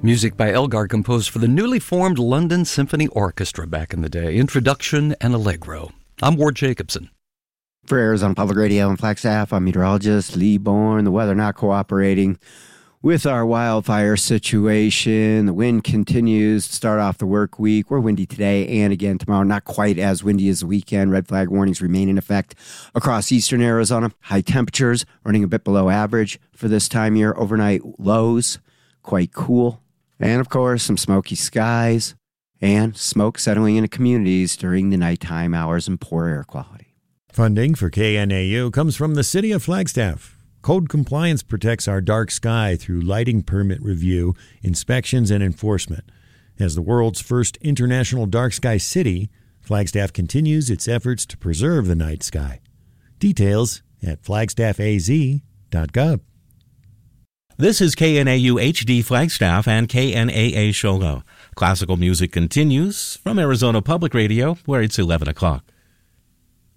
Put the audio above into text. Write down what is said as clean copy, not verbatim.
Music by Elgar composed for the newly formed London Symphony Orchestra back in the day. Introduction and Allegro. I'm Ward Jacobson. For Arizona Public Radio and Flagstaff, I'm meteorologist Lee Bourne. The weather not cooperating with our wildfire situation. The wind continues to start off the work week. We're windy today and again tomorrow. Not quite as windy as the weekend. Red flag warnings remain in effect across eastern Arizona. High temperatures running a bit below average for this time of year. Overnight lows quite cool. And, of course, some smoky skies and smoke settling into communities during the nighttime hours and poor air quality. Funding for KNAU comes from the City of Flagstaff. Code compliance protects our dark sky through lighting permit review, inspections, and enforcement. As the world's first international dark sky city, Flagstaff continues its efforts to preserve the night sky. Details at flagstaffaz.gov. This is KNAU HD Flagstaff and KNAA Shogo. Classical music continues from Arizona Public Radio, where it's 11 o'clock.